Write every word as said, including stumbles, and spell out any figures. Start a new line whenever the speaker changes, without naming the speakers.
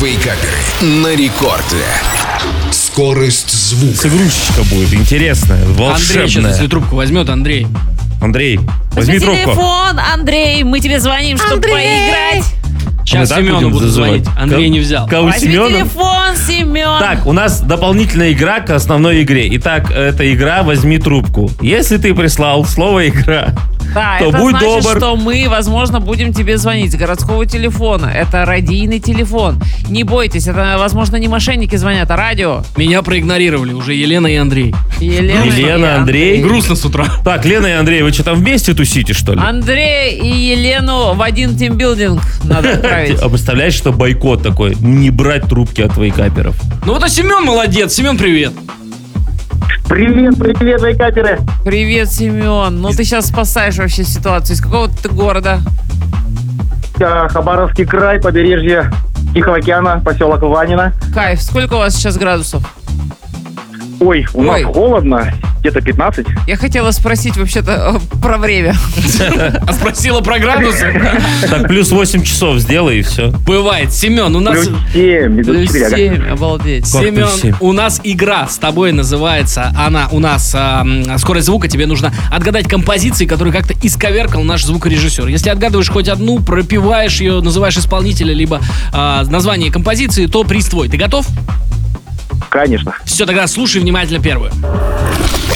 Вейкаперы на рекорде. Скорость звука.
Игрушечка будет интересная, волшебная.
Андрей сейчас, если трубку возьмет, Андрей.
Андрей, возьми трубку.
телефон, Андрей, мы тебе звоним, чтобы
Андрей!
поиграть.
Сейчас
Мы так
Семену
будем
буду
зазывать?
звонить. Андрей
Ка-
не взял.
Кого,
Возьми
Семена?
телефон, Семен.
Так, у нас дополнительная игра к основной игре. Итак, это игра «Возьми трубку». Если ты прислал слово «игра»,
Да,
то
это
будь
значит,
добр.
что мы, возможно, будем тебе звонить с городского телефона. Это радийный телефон. Не бойтесь, это, возможно, не мошенники звонят, а радио.
Меня проигнорировали уже Елена и Андрей.
Елена,
Елена,
и
Андрей.
Грустно с утра.
Так, Лена и Андрей, вы что, там вместе тусите, что ли?
Андрей и Елену в один тимбилдинг надо отправить.
А представляешь, что бойкот такой? Не брать трубки от вейкаперов.
Ну вот а Семен молодец. Семен, привет.
Привет, привет, вейкаперы.
Привет, Семен. Ну ты сейчас спасаешь вообще ситуацию. Из какого ты города?
А, Хабаровский край, побережье Тихого океана, поселок Ванино.
Кайф. Сколько у вас сейчас градусов?
Ой, у нас
Ой.
холодно, где-то пятнадцать.
Я хотела спросить вообще-то э, про время.
А спросила про градусы?
Так, плюс восемь часов сделай и все.
Бывает. Семен, у нас...
Плюс семь,
Плюс
минус четыре, ага.
семь, обалдеть.
Как плюс семь?
Семен, у нас игра с тобой называется, она у нас а, м, скорость звука, тебе нужно отгадать композиции, которые как-то исковеркал наш звукорежиссер. Если отгадываешь хоть одну, пропеваешь ее, называешь исполнителя, либо а, название композиции, то приз твой. Ты готов?
Конечно.
Все, тогда слушай внимательно первую.